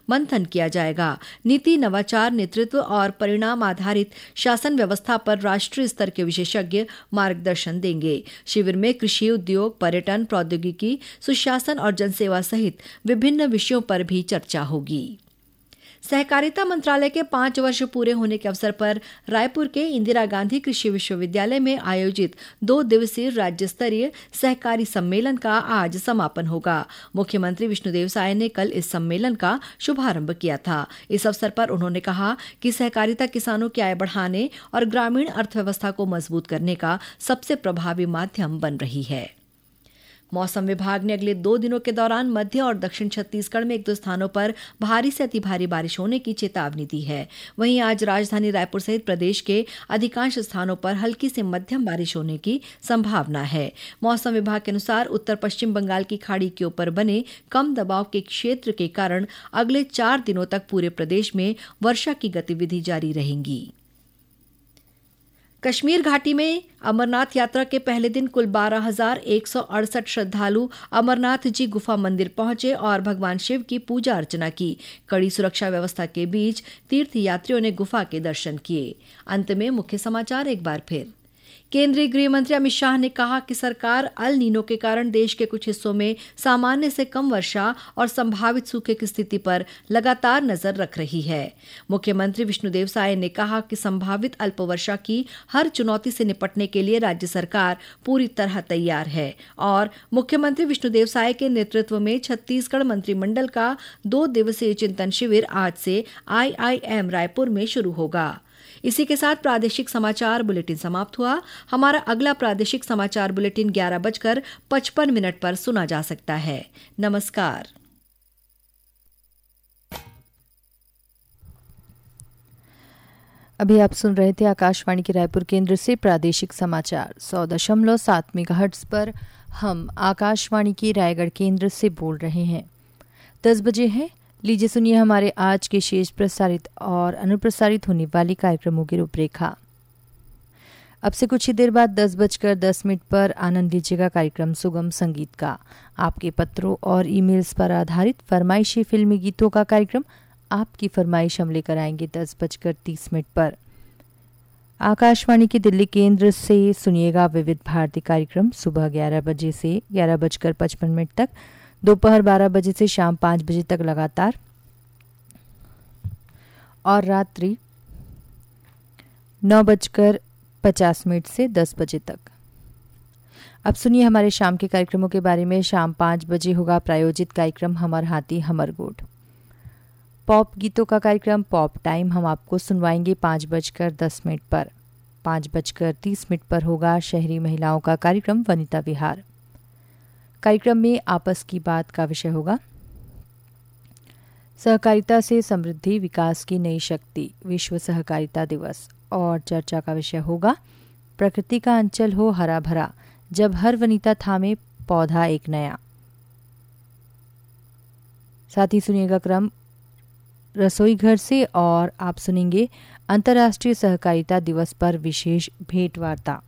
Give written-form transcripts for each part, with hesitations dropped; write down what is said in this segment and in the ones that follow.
मंथन किया जाएगा। नीति, नवाचार, नेतृत्व और परिणाम आधारित शासन व्यवस्था पर राष्ट्रीय स्तर के विशेषज्ञ मार्गदर्शन देंगे। शिविर में कृषि, उद्योग, पर्यटन, प्रौद्योगिकी, सुशासन और जनसेवा सहित विभिन्न विषयों पर भी चर्चा होगी। सहकारिता मंत्रालय के 5 वर्ष पूरे होने के अवसर पर रायपुर के इंदिरा गांधी कृषि विश्वविद्यालय में आयोजित 2 दिवसीय राज्य स्तरीय सहकारी सम्मेलन का आज समापन होगा। मुख्यमंत्री विष्णुदेव साय ने कल इस सम्मेलन का शुभारंभ किया था। इस अवसर पर उन्होंने कहा कि सहकारिता किसानों की आय बढ़ाने और ग्रामीण अर्थव्यवस्था को मजबूत करने का सबसे प्रभावी माध्यम बन रही है। मौसम विभाग ने अगले 2 दिनों के दौरान मध्य और दक्षिण छत्तीसगढ़ में 1-2 स्थानों पर भारी से अति भारी बारिश होने की चेतावनी दी है। वहीं आज राजधानी रायपुर सहित प्रदेश के अधिकांश स्थानों पर हल्की से मध्यम बारिश होने की संभावना है। मौसम विभाग के अनुसार उत्तर पश्चिम बंगाल की खाड़ी के ऊपर बने कम दबाव के क्षेत्र के कारण अगले 4 दिनों तक पूरे प्रदेश में वर्षा की गतिविधि जारी रहेंगी। कश्मीर घाटी में अमरनाथ यात्रा के पहले दिन कुल 12,168 श्रद्धालु अमरनाथ जी गुफा मंदिर पहुंचे और भगवान शिव की पूजा अर्चना की। कड़ी सुरक्षा व्यवस्था के बीच तीर्थ यात्रियों ने गुफा के दर्शन किए। अंत में मुख्य समाचार एक बार फिर। केंद्रीय गृह मंत्री अमित शाह ने कहा कि सरकार अल नीनो के कारण देश के कुछ हिस्सों में सामान्य से कम वर्षा और संभावित सूखे की स्थिति पर लगातार नजर रख रही है। मुख्यमंत्री विष्णुदेव साय ने कहा कि संभावित अल्प वर्षा की हर चुनौती से निपटने के लिए राज्य सरकार पूरी तरह तैयार है और मुख्यमंत्री विष्णुदेव साय के नेतृत्व में छत्तीसगढ़ मंत्रिमंडल का 2 दिवसीय चिंतन शिविर आज से IIM रायपुर में शुरू होगा। इसी के साथ प्रादेशिक समाचार बुलेटिन समाप्त हुआ। हमारा अगला प्रादेशिक समाचार बुलेटिन 11:55 पर सुना जा सकता है। नमस्कार। अभी आप सुन रहे थे आकाशवाणी के रायपुर केंद्र से प्रादेशिक समाचार 100.7 मेगाहर्ट्ज पर। हम आकाशवाणी के रायगढ़ केंद्र से बोल रहे हैं। 10 बजे हैं। लीजिए सुनिए हमारे आज के शेष प्रसारित और अनुप्रसारित होने वाली कार्यक्रमों की रूपरेखा। अब से कुछ ही देर बाद 10:10 पर आनंद लीजिएगा कार्यक्रम सुगम संगीत का। आपके पत्रों और ईमेल्स पर आधारित फरमाइशी फिल्मी गीतों का कार्यक्रम आपकी फरमाइश हम लेकर आएंगे 10:30 पर। आकाशवाणी के दिल्ली केंद्र से सुनिएगा विविध भारती कार्यक्रम सुबह 11 बजे से 11:55 तक, दोपहर 12 बजे से शाम 5 बजे तक लगातार और रात्रि 9:50 से 10 बजे तक। अब सुनिए हमारे शाम के कार्यक्रमों के बारे में। शाम 5 बजे होगा प्रायोजित कार्यक्रम हमर हाथी हमर गोठ। पॉप गीतों का कार्यक्रम पॉप टाइम हम आपको सुनवाएंगे 5:10 पर। 5:30 पर होगा शहरी महिलाओं का कार्यक्रम वनिता विहार। कार्यक्रम में आपस की बात का विषय होगा सहकारिता से समृद्धि विकास की नई शक्ति, विश्व सहकारिता दिवस। और चर्चा का विषय होगा प्रकृति का अंचल हो हरा भरा, जब हर वनिता थामे पौधा एक नया। साथ ही सुनिएगा क्रम रसोई घर से और आप सुनेंगे अंतर्राष्ट्रीय सहकारिता दिवस पर विशेष भेंट वार्ता।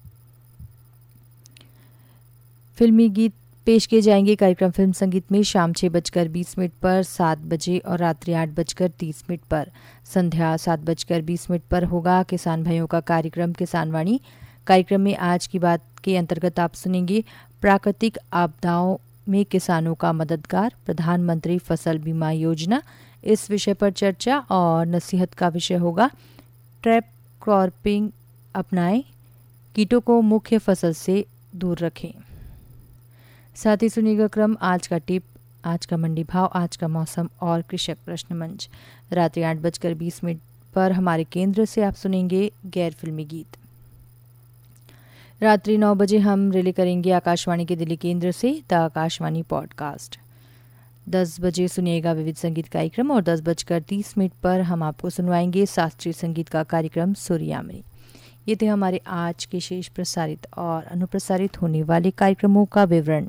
फिल्मी गीत पेश किए जाएंगे कार्यक्रम फिल्म संगीत में शाम 6:20 पर, 7 बजे और रात्रि 8:30 पर। संध्या 7:20 पर होगा किसान भाइयों का कार्यक्रम किसान वाणी। कार्यक्रम में आज की बात के अंतर्गत आप सुनेंगे प्राकृतिक आपदाओं में किसानों का मददगार, प्रधानमंत्री फसल बीमा योजना, इस विषय पर चर्चा। और नसीहत का विषय होगा ट्रैप क्रॉपिंग अपनाएं, कीटों को मुख्य फसल से दूर रखें। साथ ही सुनिएगा क्रम आज का टिप, आज का मंडी भाव, आज का मौसम और कृषक प्रश्न मंच। रात्रि 8:20 पर हमारे केंद्र से आप सुनेंगे गैर फिल्मी गीत। रात्रि 9 बजे हम रिले करेंगे आकाशवाणी के दिल्ली केंद्र से द आकाशवाणी पॉडकास्ट। 10 बजे सुनिएगा विविध संगीत कार्यक्रम और 10:30 पर हम आपको सुनवाएंगे शास्त्रीय संगीत का कार्यक्रम सूर्यामणि। ये थे हमारे आज के शेष प्रसारित और अनुप्रसारित होने वाले कार्यक्रमों का विवरण।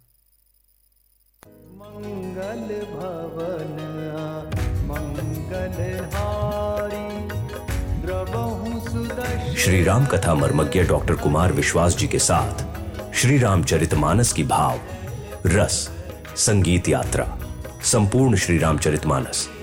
मंगल भवन मंगलहारी द्रवहु सुदर्शन। श्री राम कथा मर्मज्ञ डॉक्टर कुमार विश्वास जी के साथ श्री रामचरितमानस की भाव रस संगीत यात्रा, संपूर्ण श्री रामचरितमानस